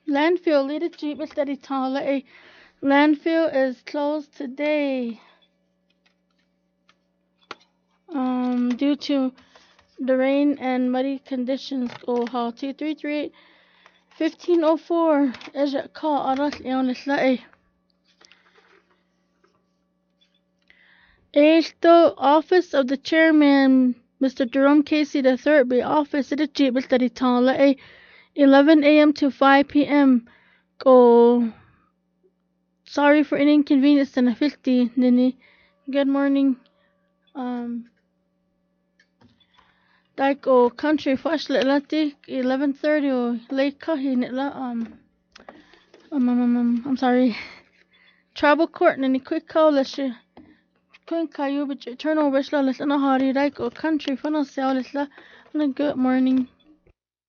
Landfill, lead a jeep is steady tall. A landfill is closed today. Due to the rain and muddy conditions. Go hall 2338 1504. Eja call aras leon islai. Esto office of the chairman, Mr. Jerome Casey III, be office at the jeep is steady tall. 11 a.m. to 5 p.m. Go. Sorry for any inconvenience and 50, Nini. Good morning. Like country flashlight latik 11:30 or late kahin I'm sorry. Travel court and quick call leshe. Quick kayu but eternal wish la lesna hari like country funnel sale lesla. Good morning.